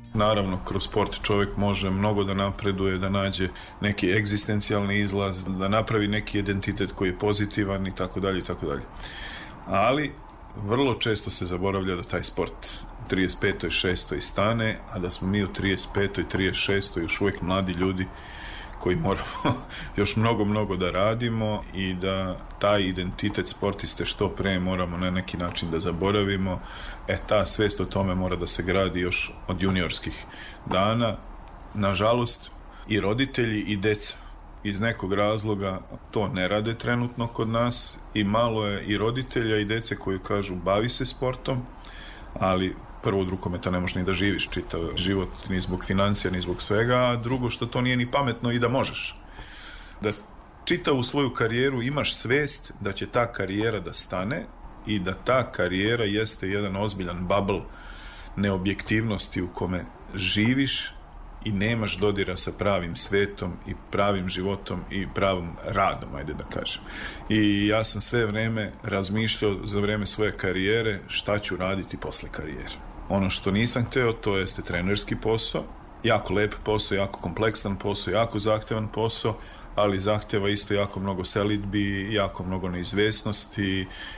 Naravno, kroz sport čovjek može mnogo da napreduje, da nađe neki egzistencijalni izlaz, da napravi neki identitet koji je pozitivan i tako dalje i tako dalje. Ali vrlo često se zaboravlja da taj sport 35. i 6. stane, a da smo mi u 35. i 36. još uvijek mladi ljudi koji moramo još mnogo da radimo i da taj identitet sportiste što pre moramo na neki način da zaboravimo. Ta svijest o tome mora da se gradi još od juniorskih dana. Nažalost, i roditelji i deca iz nekog razloga to ne rade trenutno kod nas i malo je i roditelja i dece koji kažu bavi se sportom, ali prvo od rukometa ne možeš ni da živiš čitav život, ni zbog financija, ni zbog svega, a drugo što to nije ni pametno i da možeš. Da čitavu svoju karijeru imaš svest da će ta karijera da stane i da ta karijera jeste jedan ozbiljan bubble neobjektivnosti u kome živiš i nemaš dodira sa pravim svetom i pravim životom i pravom radom, ajde da kažem. I ja sam sve vreme razmišljao za vreme svoje karijere šta ću raditi posle karijere. Ono što nisam hteo, to jeste trenerski posao, jako lep posao, jako kompleksan posao, jako zahtevan posao, ali zahteva isto jako mnogo selidbi, jako mnogo neizvesnosti